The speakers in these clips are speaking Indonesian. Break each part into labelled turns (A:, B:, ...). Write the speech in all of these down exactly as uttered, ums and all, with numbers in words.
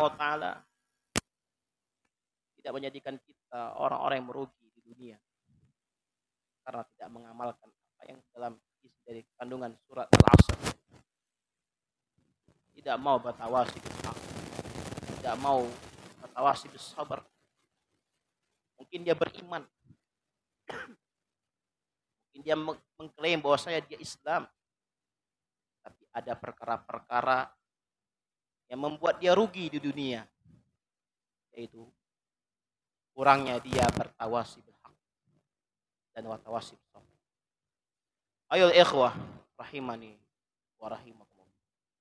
A: Subhanahu wa taala tidak menjadikan kita orang-orang yang merugi di dunia karena tidak mengamalkan apa yang dalam isi dari kandungan surat Al-Asr. Tidak mau bertawasi bil haq, tidak mau bertawasi bis sabar. Mungkin dia beriman, mungkin dia mengklaim bahwa saya dia Islam, tapi ada perkara-perkara yang membuat dia rugi di dunia, yaitu kurangnya dia bertawasi bil haq dan watawasi bis sabr. Ayo ikhwah rahimani wa rahimakumullah.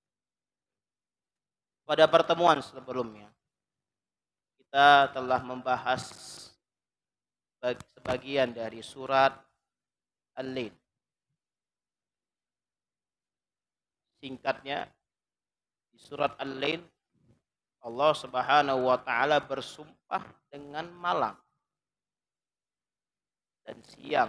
A: Pada pertemuan sebelumnya kita telah membahas sebagian dari surat Al-Lail. Singkatnya, di surat Al-Lail Allah Subhanahu wa taala bersumpah dengan malam dan siang.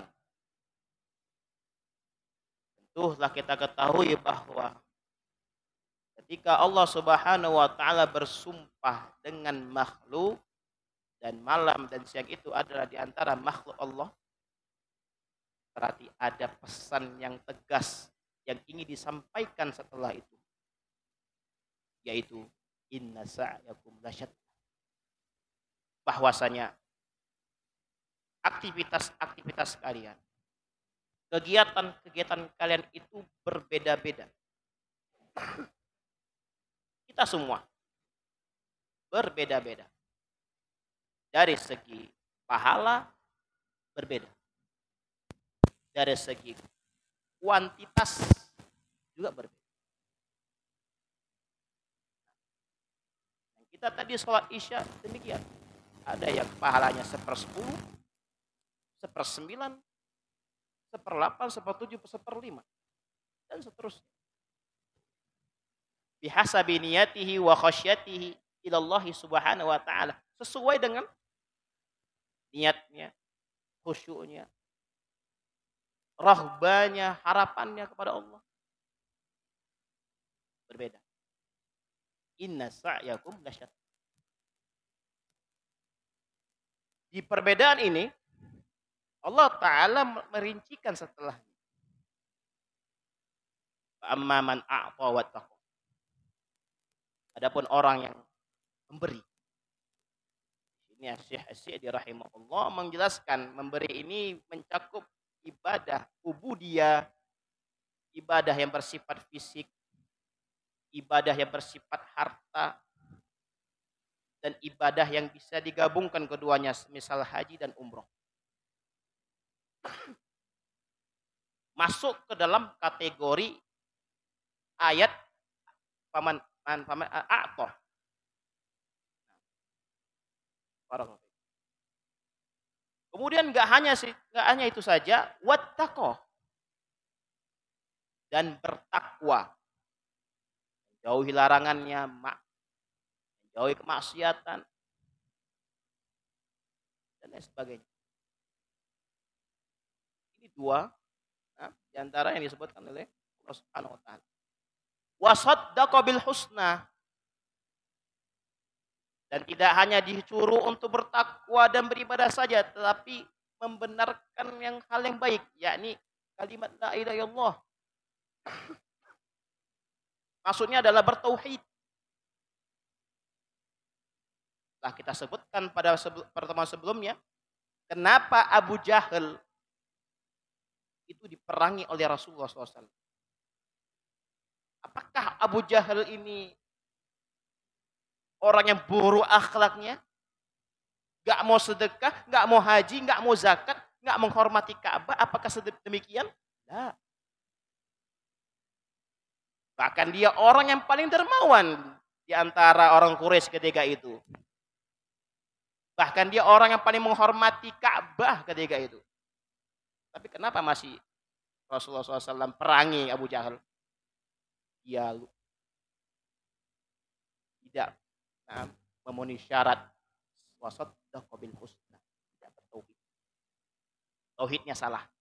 A: Tentulah kita ketahui bahwa ketika Allah Subhanahu wa taala bersumpah dengan makhluk dan malam dan siang itu adalah di antara makhluk Allah, berarti ada pesan yang tegas yang ingin disampaikan setelah itu, yaitu inna sa'yakum lasyatta. Bahwasanya aktivitas-aktivitas kalian, kegiatan-kegiatan kalian itu berbeda-beda. Kita semua berbeda-beda. Dari segi pahala berbeda. Dari segi kuantitas juga berbeda. Kita tadi sholat isya demikian. Ada yang pahalanya sepersepuluh, sepersembilan, seperlapan, sepertujuh, seperlima, dan seterusnya. Bihasabi niyatihi wa khasyatihi ilallahi subhanahu wa ta'ala. Sesuai dengan niatnya, khusyuknya, rahbanya, harapannya kepada Allah. Berbeda. Inna sa'yakum lasyatta. Di perbedaan ini Allah Ta'ala merincikan setelahnya. Amma man a'ta wattaqa. Adapun orang yang memberi. Ini Syekh As-Sa'di rahimahullah menjelaskan memberi ini mencakup ibadah ubudiyah, ibadah yang bersifat fisik, ibadah yang bersifat harta, dan ibadah yang bisa digabungkan keduanya, misal haji dan umroh. Masuk ke dalam kategori ayat paman paman a'ta. Kemudian enggak hanya enggak hanya itu saja, wattaqah, dan bertakwa. Jauhi larangannya, jauhi kemaksiatan, dan lain sebagainya. Ini dua nah, di antara yang disebutkan oleh Allah Subhanahu wa taala. Wa saddaqa bil husna. Dan tidak hanya disuruh untuk bertakwa dan beribadah saja, tetapi membenarkan yang hal yang baik, yakni kalimat la ilaha illallah. Maksudnya adalah bertauhid. Nah, kita sebutkan pada pertemuan sebelumnya, kenapa Abu Jahal itu diperangi oleh Rasulullah shallallahu alaihi wasallam. Apakah Abu Jahal ini orang yang buruk akhlaknya, gak mau sedekah, gak mau haji, gak mau zakat, gak menghormati Ka'bah? Apakah demikian? Tidak. Bahkan dia orang yang paling dermawan di antara orang Quraisy ketika itu. Bahkan dia orang yang paling menghormati Ka'bah ketika itu. Tapi kenapa masih Rasulullah shallallahu alaihi wasallam perangi Abu Jahal? Dia tidak nah, memenuhi syarat wasaddaqa bil husna, tidak bertauhid. Tauhidnya salah.